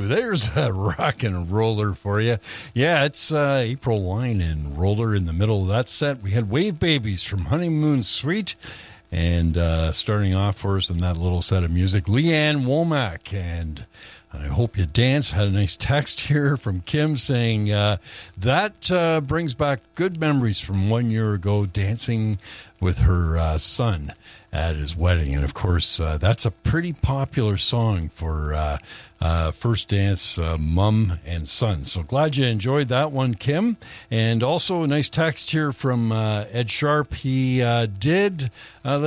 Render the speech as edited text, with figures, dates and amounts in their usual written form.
there's a rock and roller for you. Yeah, it's April Wine and Roller in the middle of that set. We had Wave Babies from Honeymoon Suite. And starting off for us in that little set of music, Leanne Womack. And I hope you dance. Had a nice text here from Kim saying that brings back good memories from 1 year ago dancing with her son at his wedding. And, of course, that's a pretty popular song for first dance, mom and son. So glad you enjoyed that one, Kim. And also a nice text here from Ed Sharp. He did...